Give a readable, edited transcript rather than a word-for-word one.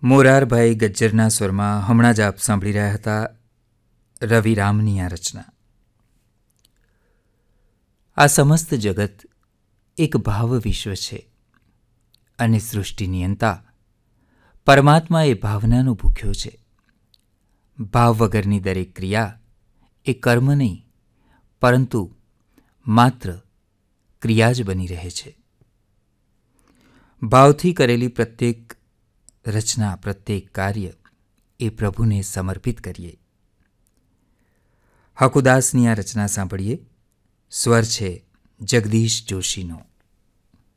મોરારભાઈ ગજ્જરના સ્વરમાં હમણાં જ આપ સાંભળી રહ્યા હતા રવિ રામની આ રચના. આ સમસ્ત જગત એક ભાવ વિશ્વ છે અને સૃષ્ટિની અંતા પરમાત્મા એ ભાવનાનો ભૂખ્યો છે. ભાવ વગરની દરેક ક્રિયા એ કર્મ નહીં પરંતુ માત્ર ક્રિયા જ બની રહે છે. ભાવથી કરેલી પ્રત્યેક રચના, પ્રત્યેક કાર્ય એ પ્રભુને સમર્પિત કરીએ. હકુદાસની આ રચના સાંભળીએ. સ્વર છે જગદીશ જોશીનો.